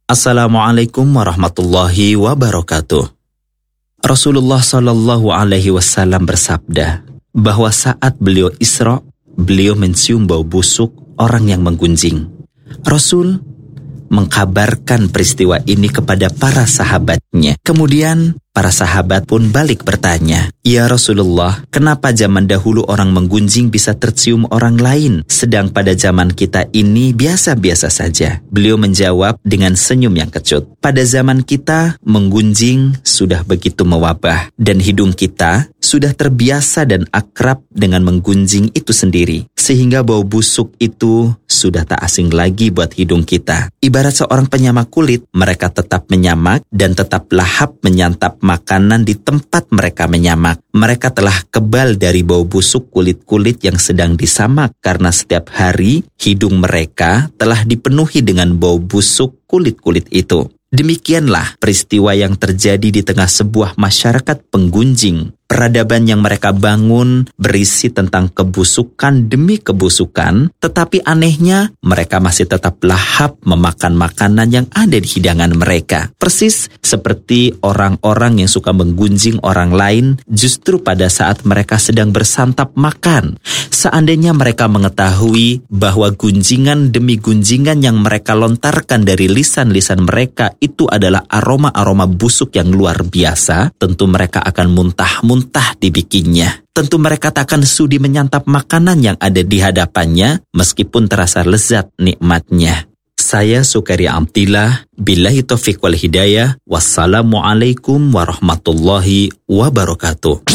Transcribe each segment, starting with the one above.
Assalamualaikum warahmatullahi wabarakatuh. Rasulullah Shallallahu Alaihi Wasallam bersabda bahwa saat beliau Isra, beliau mencium bau busuk orang yang menggunjing. Rasul mengkabarkan peristiwa ini kepada para sahabatnya. Kemudian para sahabat pun balik bertanya, "Ya Rasulullah, kenapa zaman dahulu orang menggunjing bisa tercium orang lain, sedang pada zaman kita ini biasa-biasa saja?" Beliau menjawab dengan senyum yang kecut, "Pada zaman kita, menggunjing sudah begitu mewabah, dan hidung kita sudah terbiasa dan akrab dengan menggunjing itu sendiri, sehingga bau busuk itu sudah tak asing lagi buat hidung kita. Ibarat seorang penyamak kulit, mereka tetap menyamak dan tetap lahap menyantap makanan di tempat mereka menyamak. Mereka telah kebal dari bau busuk kulit-kulit yang sedang disamak, karena setiap hari hidung mereka telah dipenuhi dengan bau busuk kulit-kulit itu." Demikianlah peristiwa yang terjadi di tengah sebuah masyarakat penggunjing. Peradaban yang mereka bangun berisi tentang kebusukan demi kebusukan, tetapi anehnya mereka masih tetap lahap memakan makanan yang ada di hidangan mereka. Persis seperti orang-orang yang suka menggunjing orang lain justru pada saat mereka sedang bersantap makan. Seandainya mereka mengetahui bahwa gunjingan demi gunjingan yang mereka lontarkan dari lisan-lisan mereka itu adalah aroma-aroma busuk yang luar biasa, tentu mereka akan muntah dibikinnya. Tentu mereka tak akan sudi menyantap makanan yang ada di hadapannya meskipun terasa lezat nikmatnya. Saya Sukaria Amtillah, billahi taufiq wal hidayah. Wassalamualaikum warahmatullahi wabarakatuh.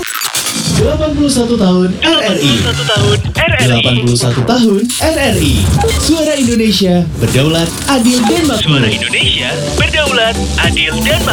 81 tahun RRI. 81 tahun RRI. Suara Indonesia berdaulat, adil dan makmur. Suara Indonesia berdaulat, adil dan makmur.